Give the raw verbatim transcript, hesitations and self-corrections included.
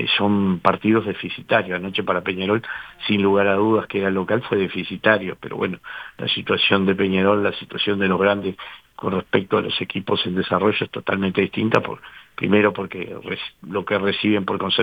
eh, son partidos deficitarios. Anoche para Peñarol, sin lugar a dudas que era local, fue deficitario, pero bueno, la situación de Peñarol, la situación de los grandes con respecto a los equipos en desarrollo es totalmente distinta, por, primero porque lo que reciben por concepto